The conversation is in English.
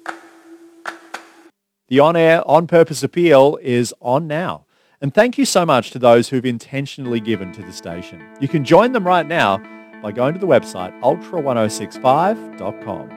The on-air, on-purpose appeal is on now. And thank you so much to those who've intentionally given to the station. You can join them right now by going to the website ultra1065.com.